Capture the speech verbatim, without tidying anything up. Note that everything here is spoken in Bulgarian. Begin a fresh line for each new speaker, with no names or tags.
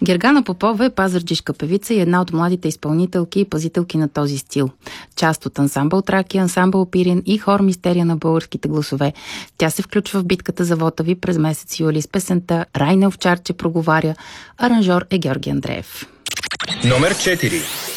Гергана Попова е пазарджишка певица и една от младите изпълнителки и пазителки на този стил. Част от ансамбъл Тракия, ансамбъл Пирин и хор Мистерия на българските гласове. Тя се включва в битката за вота ви през месец юли с песента "Райна овчарче проговаря". Аранжор е Георги Андреев.
Номер четири.